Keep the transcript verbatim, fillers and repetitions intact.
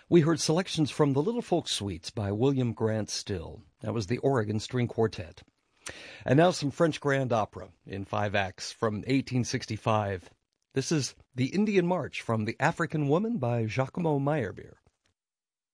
We heard selections from the Little Folk Suites by William Grant Still. That was the Oregon String Quartet. And now some French grand opera in five acts from eighteen sixty-five. This is The Indian March from The African Woman by Giacomo Meyerbeer.